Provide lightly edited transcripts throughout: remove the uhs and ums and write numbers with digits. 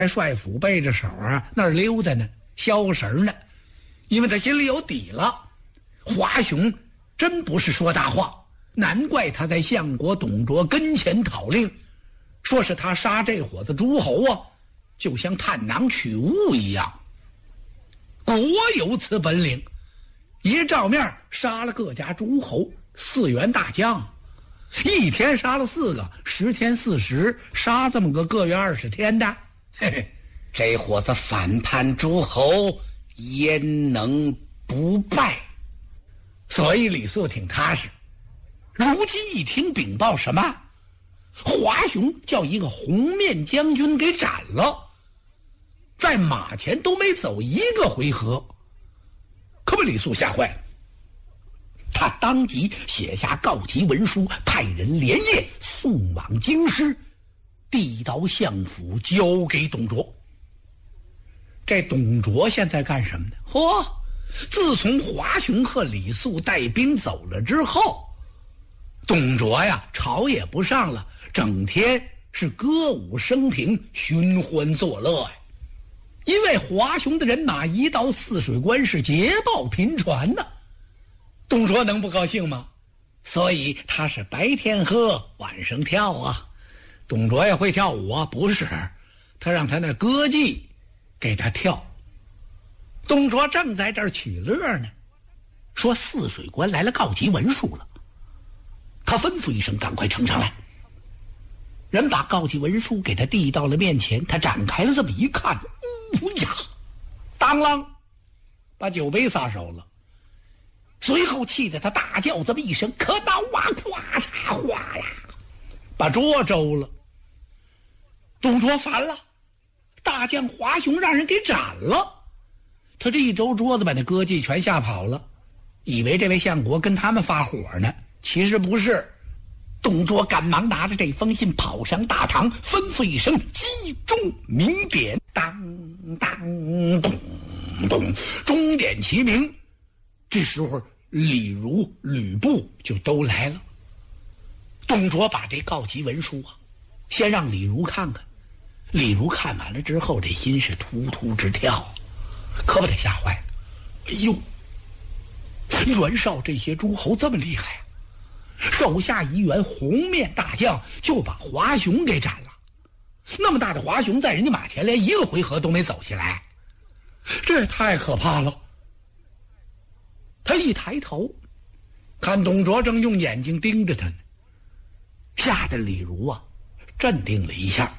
帅府背着手啊那儿溜达呢，消神呢，因为他心里有底了。华雄真不是说大话，难怪他在相国董卓跟前讨令，说是他杀这伙子诸侯啊，就像探囊取物一样。果有此本领，一照面杀了各家诸侯4员大将，一天杀了4个，10天40，杀这么个各月20天的，嘿嘿，这伙子反叛诸侯，焉能不败？所以李肃挺踏实。如今一听禀报什么，华雄叫一个红面将军给斩了，在马前都没走一个回合，可把李肃吓坏了。他当即写下告急文书，派人连夜送往京师，递到相府交给董卓。这董卓现在干什么呢？自从华雄和李肃带兵走了之后，董卓呀朝也不上了，整天是歌舞升平，寻欢作乐呀。因为华雄的人马一到泗水关是捷报频传的，董卓能不高兴吗？所以他是白天喝晚上跳啊。董卓也会跳舞啊？不是，他让他那歌妓给他跳。董卓正在这儿取乐呢，说泗水关来了告急文书了，他吩咐一声，赶快呈上来。人把告急文书给他递到了面前，他展开了这么一看，呀，当啷，把酒杯撒手了。随后气得他大叫这么一声，可刀啊，咵嚓哗啦，把桌周了。董卓烦了，大将华雄让人给斩了。他这一周桌子把那歌妓全吓跑了，以为这位相国跟他们发火呢，其实不是。董卓赶忙拿着这封信跑上大堂，吩咐一声，击钟鸣典，当当咚咚，钟点齐鸣。这时候李儒、吕布就都来了。董卓把这告急文书啊先让李儒看看，李儒看完了之后，这心是突突直跳，可把他吓坏了。哎呦，袁绍这些诸侯这么厉害啊，手下一员红面大将就把华雄给斩了。那么大的华雄在人家马前连一个回合都没走下来，这也太可怕了。他一抬头看董卓正用眼睛盯着他呢，吓得李儒啊镇定了一下。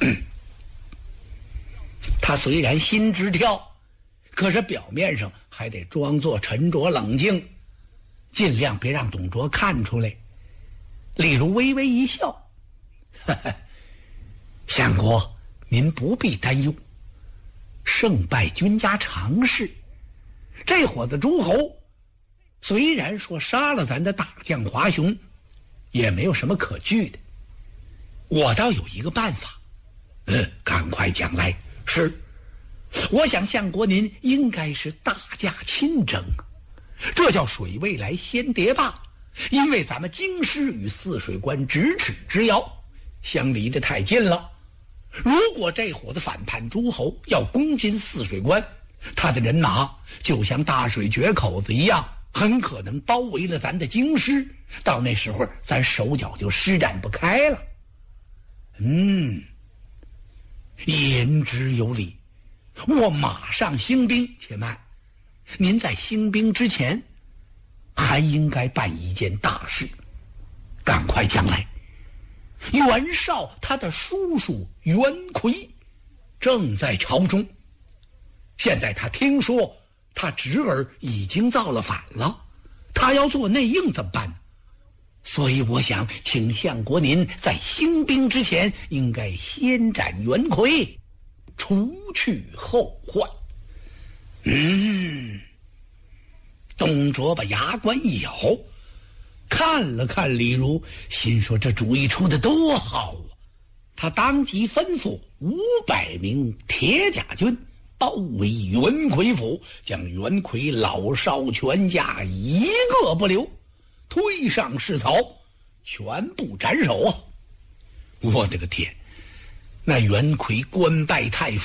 他虽然心直跳，可是表面上还得装作沉着冷静，尽量别让董卓看出来。李儒微微一笑，呵呵，相国您不必担忧，胜败君家常事。这伙子诸侯虽然说杀了咱的大将华雄，也没有什么可惧的。我倒有一个办法，赶快讲来。是，我想相国您应该是大驾亲征，这叫水未来先谍罢。因为咱们京师与泗水关咫尺之遥，相离得太近了。如果这伙子反叛诸侯要攻进泗水关，他的人马就像大水决口子一样，很可能包围了咱的京师，到那时候咱手脚就施展不开了。言之有理，我马上兴兵。且慢，您在兴兵之前还应该办一件大事，赶快讲来。袁绍他的叔叔袁奎正在朝中，现在他听说他侄儿已经造了反了，他要做内应怎么办呢？所以我想请相国您在兴兵之前应该先斩袁奎，除去后患。董卓把牙关一咬，看了看李儒，心说这主意出得多好啊。他当即吩咐500名铁甲军包围袁奎府，将袁奎老少全家一个不留推上市草，全部斩首啊！我的个天， 那袁奎官拜太傅。